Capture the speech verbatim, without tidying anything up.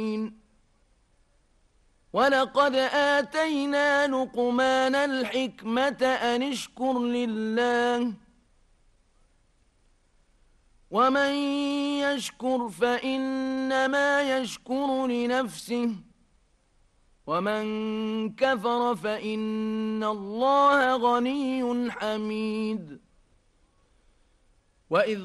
ولقد آتينا لقمان الحكمة أن اشكر لله ومن يشكر فإنما يشكر لنفسه ومن كفر فإن الله غني حميد. وإذ